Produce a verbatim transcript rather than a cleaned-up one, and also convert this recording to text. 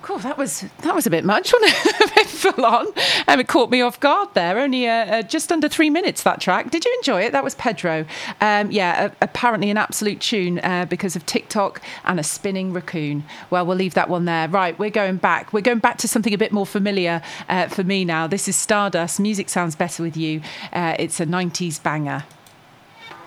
Cool, that was that was a bit much, wasn't it? A bit full on. Um, it caught me off guard there. Only uh, uh, just under three minutes, that track. Did you enjoy it? That was Pedro. Um, yeah, uh, apparently an absolute tune uh, because of TikTok and a spinning raccoon. Well, we'll leave that one there. Right, we're going back. We're going back to something a bit more familiar uh, for me now. This is Stardust. Music sounds better with you. Uh, it's a nineties banger.